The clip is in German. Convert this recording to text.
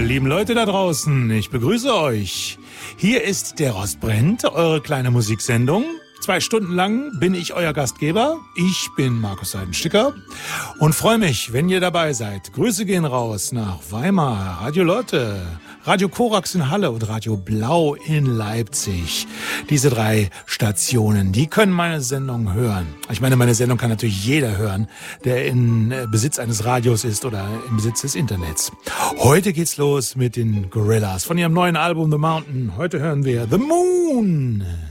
lieben Leute da draußen, ich begrüße euch. Hier ist der Rost brennt, eure kleine Musiksendung. 2 Stunden lang bin ich euer Gastgeber. Ich bin Markus Seidensticker und freue mich, wenn ihr dabei seid. Grüße gehen raus nach Weimar, Radio Lotte, Radio Korax in Halle und Radio Blau in Leipzig. Diese 3 Stationen, die können meine Sendung hören. Ich meine, meine Sendung kann natürlich jeder hören, der in Besitz eines Radios ist oder im Besitz des Internets. Heute geht's los mit den Gorillaz von ihrem neuen Album The Mountain. Heute hören wir The Moon.